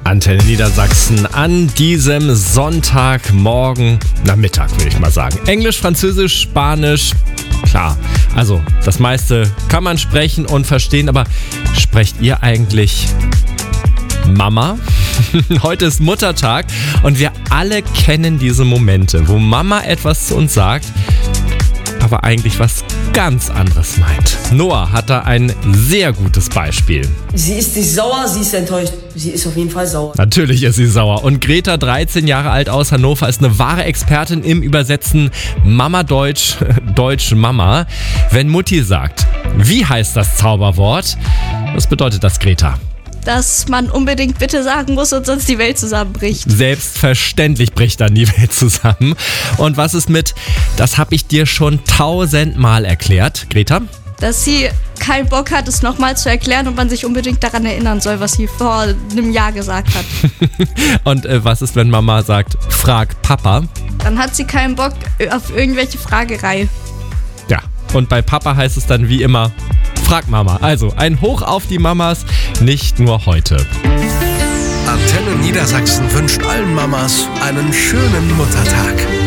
Antenne Niedersachsen an diesem Sonntagmorgen, Mittag würde ich mal sagen. Englisch, Französisch, Spanisch, klar. Also das meiste kann man sprechen und verstehen, aber sprecht ihr eigentlich Mama? Heute ist Muttertag und wir alle kennen diese Momente, wo Mama etwas zu uns sagt, aber eigentlich was ganz anderes meint. Noah hat da ein sehr gutes Beispiel. Sie ist nicht sauer, sie ist enttäuscht. Sie ist auf jeden Fall sauer. Natürlich ist sie sauer. Und Greta, 13 Jahre alt aus Hannover, ist eine wahre Expertin im Übersetzen Mama Deutsch, Deutsch Mama. Wenn Mutti sagt, wie heißt das Zauberwort? Was bedeutet das, Greta? Dass man unbedingt bitte sagen muss und sonst die Welt zusammenbricht. Selbstverständlich bricht dann die Welt zusammen. Und was ist mit, das habe ich dir schon 1000-mal erklärt, Greta? Dass sie keinen Bock hat, es nochmal zu erklären und man sich unbedingt daran erinnern soll, was sie vor einem Jahr gesagt hat. Und was ist, wenn Mama sagt, frag Papa? Dann hat sie keinen Bock auf irgendwelche Fragerei. Ja, und bei Papa heißt es dann wie immer, frag Mama. Also ein Hoch auf die Mamas, nicht nur heute. Antenne Niedersachsen wünscht allen Mamas einen schönen Muttertag.